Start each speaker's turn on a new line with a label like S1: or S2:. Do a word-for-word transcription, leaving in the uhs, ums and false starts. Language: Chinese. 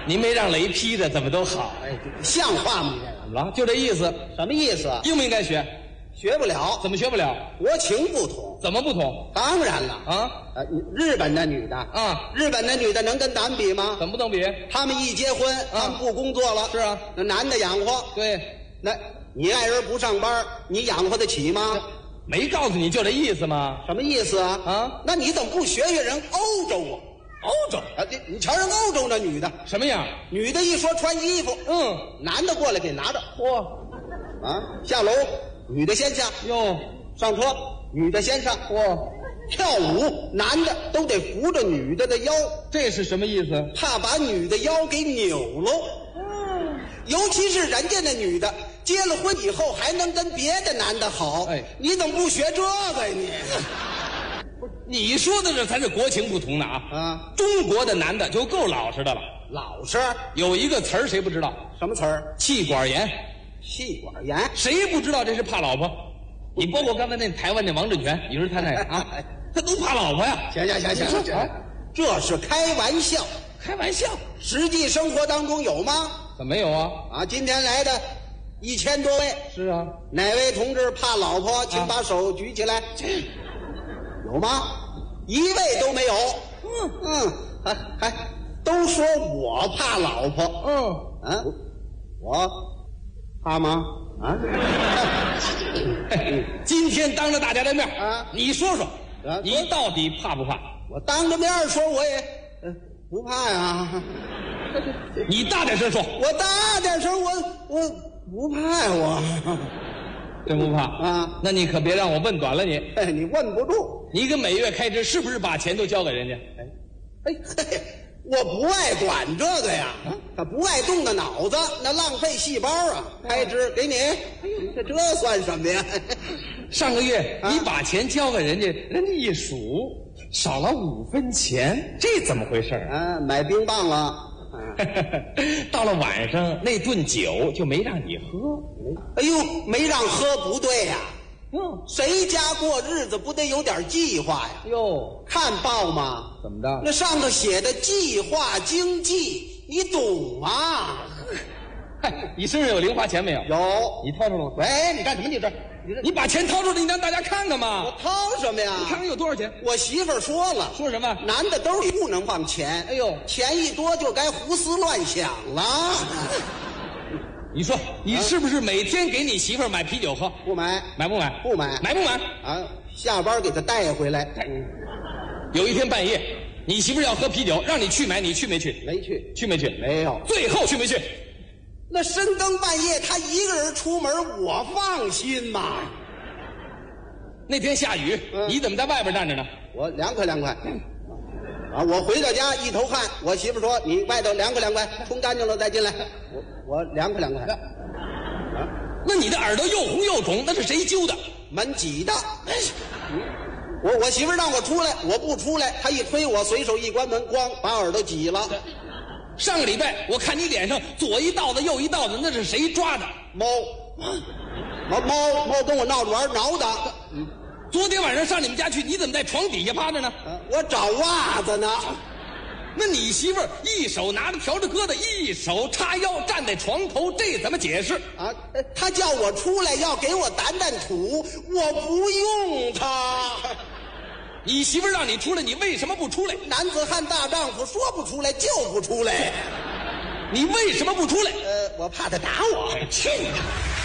S1: 您没让雷劈的，怎么都好。
S2: 哎，像话吗？你这个
S1: 怎么了？就这意思。
S2: 什么意思？
S1: 应不应该学？
S2: 学不了。
S1: 怎么学不了？
S2: 国情不同。
S1: 怎么不同？
S2: 当然了
S1: 啊，
S2: 呃，日本的女的
S1: 啊，
S2: 日本的女的能跟咱们比吗？
S1: 怎么不能比？
S2: 他们一结婚，他们不工作了。
S1: 是啊，
S2: 那男的养活。
S1: 对，
S2: 那你爱人不上班，你养活得起吗？
S1: 没告诉你就这意思吗？
S2: 什么意思啊？
S1: 啊，
S2: 那你怎么不学学人欧洲啊？
S1: 欧洲
S2: 啊，你你瞧人欧洲那女的
S1: 什么样？
S2: 女的一说穿衣服，
S1: 嗯，
S2: 男的过来给拿着，
S1: 嚯，
S2: 啊，下楼女的先下，
S1: 哟，
S2: 上车女的先上，
S1: 嚯，
S2: 跳舞男的都得扶着女的的腰，
S1: 这是什么意思？
S2: 怕把女的腰给扭喽。
S1: 嗯，
S2: 尤其是人家那女的结了婚以后还能跟别的男的好，
S1: 哎，
S2: 你怎么不学这个呀你？
S1: 你说的这才是国情不同呢啊！
S2: 啊，
S1: 中国的男的就够老实的了。
S2: 老实。
S1: 有一个词儿谁不知道？
S2: 什么词儿？
S1: 气管炎。
S2: 气管炎。
S1: 谁不知道这是怕老婆？你包括刚才那台湾那王振权，你说他那个啊，他都怕老婆呀。
S2: 行行行行行，啊，这是开玩笑，
S1: 开玩笑。
S2: 实际生活当中有吗？
S1: 怎么没有啊？
S2: 啊，今天来的一千多位，
S1: 是啊，
S2: 哪位同志怕老婆？请把手举起来。有吗？一位都没有。嗯嗯，还还都说我怕老婆。
S1: 嗯
S2: 啊，我怕吗？啊，
S1: 今天当着大家的面
S2: 啊，
S1: 你说说，
S2: 啊
S1: 你到底怕不怕？
S2: 我当着面说我也呃不怕呀。
S1: 你大点声说。
S2: 我大点声，我我不怕呀，我
S1: 真不怕
S2: 啊？
S1: 那你可别让我问短了你。
S2: 哎，你问不住。
S1: 你个每月开支是不是把钱都交给人家？
S2: 哎哎嘿，我不爱管这个呀，他不爱动的脑子，那浪费细胞啊！开支给你，哎呦，这这算什么呀？
S1: 上个月
S2: 啊
S1: 你把钱交给人家，人家一数少了五分钱，这怎么回事啊？
S2: 啊，买冰棒了。
S1: 到了晚上那顿酒就没让你喝。
S2: 哎呦，没让喝不对呀、
S1: 嗯，
S2: 谁家过日子不得有点计划呀？
S1: 哟，
S2: 看报吗？
S1: 怎么着？
S2: 那上头写的计划经济，你懂吗？
S1: 嗨，你身上有零花钱没有？
S2: 有。
S1: 你掏出来吗？
S2: 喂，你干什么？你这，你这，
S1: 你把钱掏出来，你让大家看看嘛。
S2: 我掏什么呀？
S1: 你看看有多少钱？
S2: 我媳妇儿说了，
S1: 说什么？
S2: 男的兜里不能放钱。
S1: 哎呦，
S2: 钱一多就该胡思乱想了。
S1: 你说你是不是每天给你媳妇儿买啤酒喝？
S2: 不买，
S1: 买不买？
S2: 不买，
S1: 买不买？
S2: 啊，下班给他带回来。嗯，
S1: 有一天半夜，你媳妇儿要喝啤酒，让你去买，你去没去？
S2: 没去，
S1: 去没去？
S2: 没有。
S1: 最后去没去？
S2: 那深更半夜他一个人出门，我放心吗？
S1: 那天下雨，
S2: 嗯
S1: 你怎么在外边站着呢？
S2: 我凉快凉快。啊，我回到家一头汗，我媳妇说：“你外头凉快凉快，冲干净了再进来。”我我凉快凉快。啊，
S1: 那你的耳朵又红又肿，那是谁揪的？
S2: 门挤的。我我媳妇让我出来，我不出来，她一推我，随手一关门，咣把耳朵挤了。
S1: 上个礼拜我看你脸上左一道子右一道子，那是谁抓的？
S2: 猫，猫猫猫跟我闹着玩，挠的。嗯，
S1: 昨天晚上上你们家去，你怎么在床底下趴着呢？
S2: 啊，我找袜子呢。
S1: 那你媳妇儿一手拿着笤帚疙瘩，一手叉腰站在床头，这怎么解释？
S2: 啊，他叫我出来要给我掸掸土，我不用他。
S1: 你媳妇儿让你出来，你为什么不出来？
S2: 男子汉大丈夫，说不出来就不出来。
S1: 你为什么不出来？
S2: 呃，我怕他打我。
S1: 去你的！